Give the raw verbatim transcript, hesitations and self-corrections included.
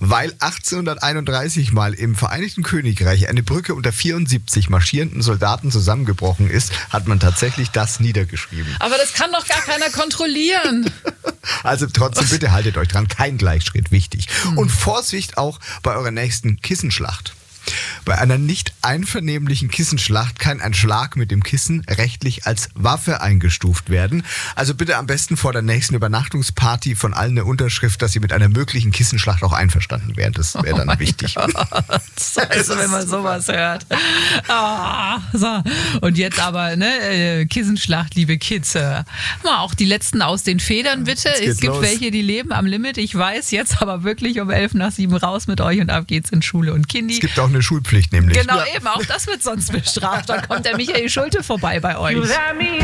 Weil achtzehnhunderteinunddreißig mal im Vereinigten Königreich eine Brücke unter vierundsiebzig marschierenden Soldaten zusammengebrochen ist, hat man tatsächlich das niedergeschrieben. Aber das kann doch gar keiner kontrollieren. Also trotzdem, bitte haltet euch dran, kein Gleichschritt, wichtig. Hm. Und Vorsicht auch bei eurer nächsten Kissenschlacht. Bei einer nicht einvernehmlichen Kissenschlacht kann ein Schlag mit dem Kissen rechtlich als Waffe eingestuft werden. Also bitte am besten vor der nächsten Übernachtungsparty von allen eine Unterschrift, dass sie mit einer möglichen Kissenschlacht auch einverstanden wären. Das wäre dann oh wichtig. Gott. Also wenn man sowas hört. Oh, so. Und jetzt aber, ne, Kissenschlacht, liebe Kids. Mal auch die letzten aus den Federn, bitte. Es gibt los. welche, die leben am Limit. Ich weiß jetzt aber wirklich um elf nach sieben raus mit euch und ab geht's in Schule und Kindi. Es gibt auch eine Schulpflicht nämlich. Genau, ja. eben. Auch das wird sonst bestraft. Dann kommt der Michael Schulte vorbei bei euch.